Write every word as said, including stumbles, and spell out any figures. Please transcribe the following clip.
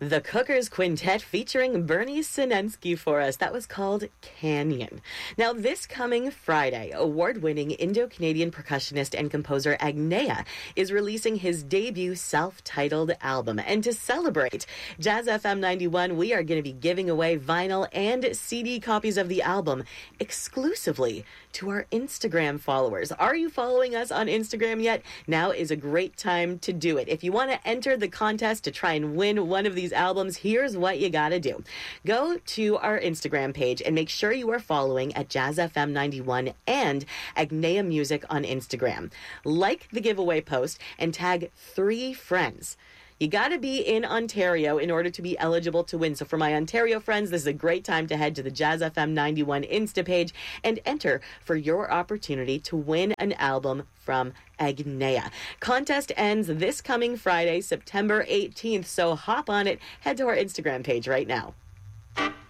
The Cookers Quintet featuring Bernie Sinensky for us. That was called Canyon. Now, this coming Friday, award-winning Indo-Canadian percussionist and composer Agneya is releasing his debut self-titled album. And to celebrate Jazz F M ninety-one, we are going to be giving away vinyl and C D copies of the album exclusively to our Instagram followers. Are you following us on Instagram yet? Now is a great time to do it. If you want to enter the contest to try and win one of these albums, here's what you got to do. Go to our Instagram page and make sure you are following at Jazz F M ninety-one and Agneya Music on Instagram. Like the giveaway post and tag three friends. You got to be in Ontario in order to be eligible to win. So for my Ontario friends, this is a great time to head to the Jazz F M ninety-one Insta page and enter for your opportunity to win an album from Agneya. Contest ends this coming Friday, September eighteenth. So hop on it. Head to our Instagram page right now.